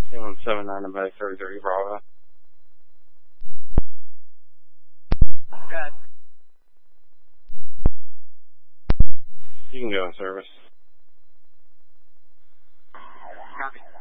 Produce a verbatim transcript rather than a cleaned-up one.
one seven nine, about thirty-three Bravo. Good. You can go in service. Copy.